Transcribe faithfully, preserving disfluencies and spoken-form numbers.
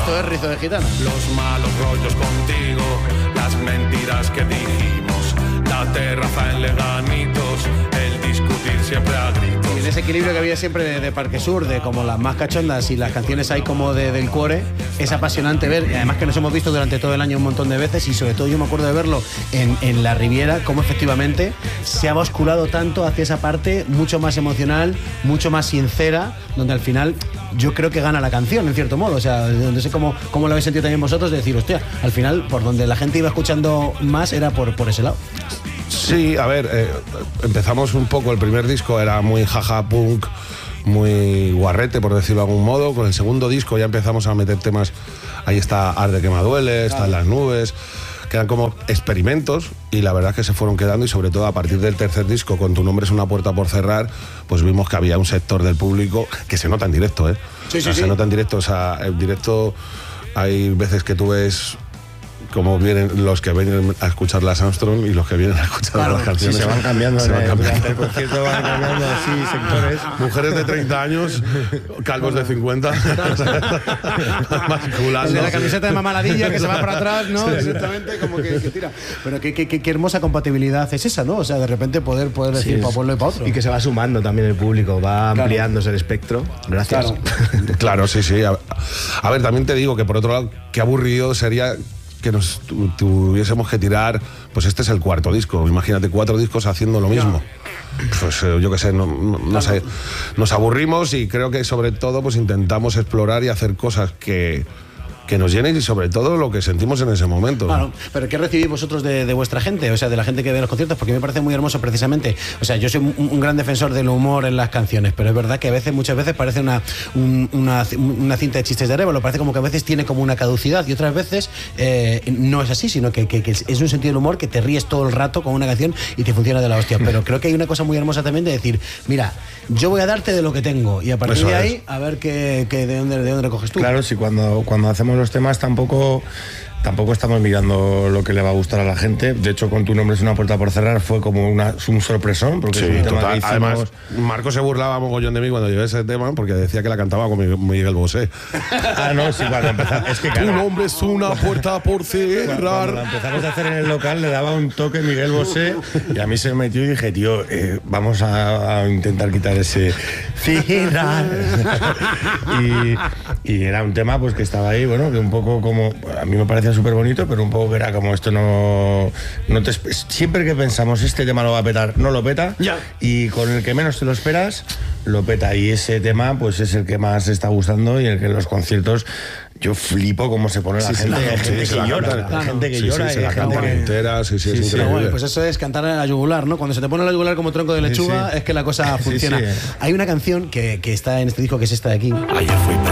Esto es Rizo de Gitana. Los malos rollos contigo, las mentiras que dijimos, la terraza en Leganitos, el discutir siempre a gritos. Y en ese equilibrio que había siempre de, de Parque Sur, de como las más cachondas y las canciones ahí como de, del cuore, es apasionante ver, y además que nos hemos visto durante todo el año un montón de veces, y sobre todo yo me acuerdo de verlo en, en la Riviera, cómo efectivamente se ha basculado tanto hacia esa parte mucho más emocional, mucho más sincera, donde al final yo creo que gana la canción, en cierto modo. O sea, no sé cómo, cómo lo habéis sentido también vosotros, de decir, hostia, al final por donde la gente iba escuchando más era por, por ese lado. Sí, a ver, eh, empezamos un poco, el primer disco era muy jaja punk, muy guarrete, por decirlo de algún modo. Con el segundo disco ya empezamos a meter temas, ahí está Arde que me duele, están Las Nubes, que eran como experimentos, y la verdad es que se fueron quedando, y sobre todo a partir del tercer disco, con Tu nombre es una puerta por cerrar, pues vimos que había un sector del público que se nota en directo, ¿eh? Sí, o sea, sí, se sí. nota en directo, o sea, en directo hay veces que tú ves como vienen los que vienen a escuchar las Armstrong y los que vienen a escuchar claro, las canciones. Sí, se van cambiando, se van cambiando. Durante el concierto van cambiando así sectores. Mujeres de treinta años, calvos de cincuenta, masculando. El de la camiseta de mamaladilla que se va para atrás, ¿no? Sí, exactamente, como que, que tira. Pero qué, qué, qué hermosa compatibilidad es esa, ¿no? O sea, de repente poder, poder decir Sí, para pueblo y para otro. Y que se va sumando también el público, va ampliándose el espectro. Gracias. Claro. Claro, sí, sí. A, a ver, también te digo que por otro lado, qué aburrido sería que nos tu, tuviésemos que tirar, pues este es el cuarto disco, imagínate cuatro discos haciendo lo mismo. Pues eh, yo qué sé, no, no, no sé, nos aburrimos, y creo que sobre todo pues intentamos explorar y hacer cosas que que nos llenen, y sobre todo lo que sentimos en ese momento. Claro, pero ¿qué recibís vosotros de, de vuestra gente? O sea, de la gente que ve los conciertos, porque me parece muy hermoso precisamente. O sea, yo soy un, un gran defensor del humor en las canciones, pero es verdad que a veces, muchas veces parece una, un, una, una cinta de chistes de Arévalo, parece como que a veces tiene como una caducidad, y otras veces eh, no es así, sino que, que, que es un sentido del humor que te ríes todo el rato con una canción y te funciona de la hostia. Pero creo que hay una cosa muy hermosa también de decir, mira, yo voy a darte de lo que tengo, y a partir Eso de es. ahí, a ver qué, qué, de, dónde, de dónde recoges tú. Claro, si cuando, cuando hacemos los temas tampoco, tampoco estamos mirando lo que le va a gustar a la gente. De hecho, con Tu nombre es una puerta por cerrar fue como una, un sorpresón, porque Sí, es un tema total. que hicimos... Además, Marco se burlaba mogollón de mí cuando llevé ese tema, porque decía que la cantaba con Miguel Bosé. Ah, no, sí, cuando empezamos... Es que Tu claro, nombre es una puerta por cuando la cerrar. empezamos a hacer en el local le daba un toque Miguel Bosé, y a mí se me metió y dije, tío, eh, vamos a, a intentar quitar ese cerrar. y, y era un tema pues que estaba ahí, bueno, que un poco como, a mí me parecía súper bonito, pero un poco que era como esto no, no te, siempre que pensamos este tema lo va a petar, no lo peta, Ya. y con el que menos te lo esperas lo peta, y ese tema pues es el que más está gustando, y el que en los conciertos yo flipo cómo se pone la Sí, sí, gente, la hay gente gente se que la llora, canta. hay gente que Sí, llora sí, y se la hay canta gente que... entera, sí, sí, es Sí, sí, increíble. Bueno, pues eso es cantar a la yugular, ¿no? Cuando se te pone la yugular como tronco de lechuga, Sí, sí. es que la cosa Sí, funciona. sí. Hay una canción que, que está en este disco, que es esta de aquí. Ayer fui